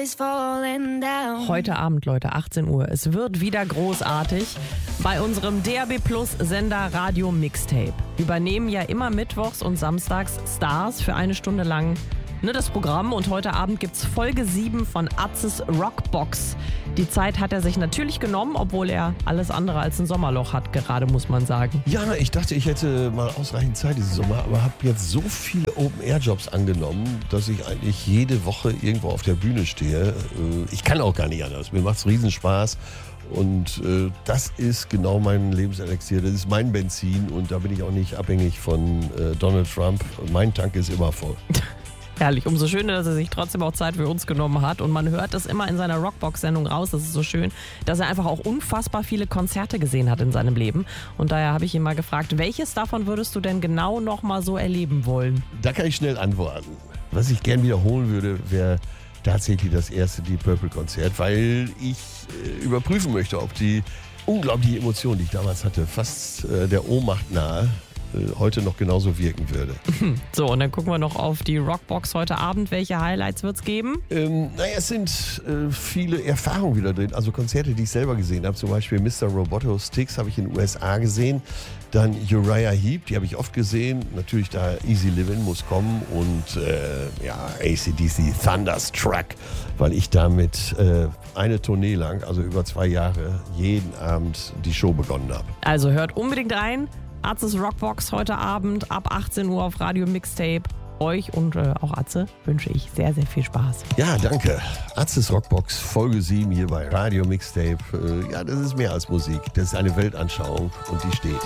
is falling down. Heute Abend, Leute, 18 Uhr. Es wird wieder großartig. Bei unserem DAB Plus Sender Radio Mixtape übernehmen ja immer mittwochs und samstags Stars für eine Stunde lang das Programm. Und heute Abend gibt's Folge 7 von Atzes Rockbox. Die Zeit hat er sich natürlich genommen, obwohl er alles andere als ein Sommerloch hat, gerade muss man sagen. Ja, ich dachte, ich hätte mal ausreichend Zeit diesen Sommer, aber habe jetzt so viele Open-Air-Jobs angenommen, dass ich eigentlich jede Woche irgendwo auf der Bühne stehe. Ich kann auch gar nicht anders. Mir macht's Riesenspaß. Und das ist genau mein Lebenselixier, das ist mein Benzin und da bin ich auch nicht abhängig von Donald Trump. Mein Tank ist immer voll. Herrlich, umso schöner, dass er sich trotzdem auch Zeit für uns genommen hat. Und man hört das immer in seiner Rockbox-Sendung raus, das ist so schön, dass er einfach auch unfassbar viele Konzerte gesehen hat in seinem Leben. Und daher habe ich ihn mal gefragt, welches davon würdest du denn genau nochmal so erleben wollen? Da kann ich schnell antworten. Was ich gern wiederholen würde, wäre tatsächlich das erste Deep Purple-Konzert, weil ich überprüfen möchte, ob die unglaubliche Emotion, die ich damals hatte, fast der Ohnmacht nahe, heute noch genauso wirken würde. So, und dann gucken wir noch auf die Rockbox heute Abend. Welche Highlights wird es geben? Es sind viele Erfahrungen wieder drin. Also Konzerte, die ich selber gesehen habe. Zum Beispiel Mr. Roboto Sticks habe ich in den USA gesehen. Dann Uriah Heep, die habe ich oft gesehen. Natürlich da Easy Livin' muss kommen. Und AC/DC Thunderstruck, weil ich damit eine Tournee lang, also über 2 Jahre, jeden Abend die Show begonnen habe. Also hört unbedingt rein. Atzes Rockbox heute Abend ab 18 Uhr auf Radio Mixtape. Euch und auch Atze wünsche ich sehr, sehr viel Spaß. Ja, danke. Atzes Rockbox Folge 7 hier bei Radio Mixtape. Das ist mehr als Musik. Das ist eine Weltanschauung und die steht.